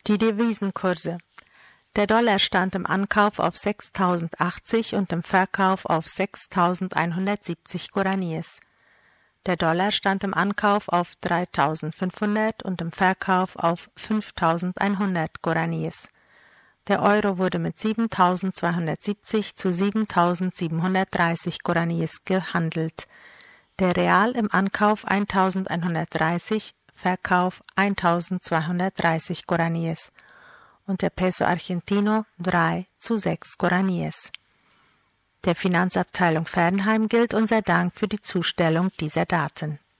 Die Devisenkurse. Der Dollar stand im Ankauf auf 6.080 und im Verkauf auf 6.170 Guaraníes. Der Dollar stand im Ankauf auf 3.500 und im Verkauf auf 5.100 Guaraníes. Der Euro wurde mit 7.270 zu 7.730 Guaraníes gehandelt. Der Real im Ankauf 1.130, Verkauf 1.230 Guaraníes und der Peso Argentino 3 zu 6 Guaraníes. Der Finanzabteilung Fernheim gilt unser Dank für die Zustellung dieser Daten.